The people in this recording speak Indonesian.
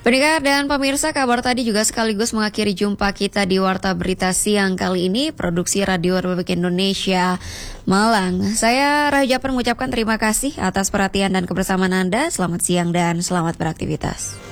Pendengar dan pemirsa, kabar tadi juga sekaligus mengakhiri jumpa kita di Warta Berita Siang kali ini, Produksi Radio Republik Indonesia Malang. Saya Raja mengucapkan terima kasih atas perhatian dan kebersamaan Anda. Selamat siang dan selamat beraktivitas.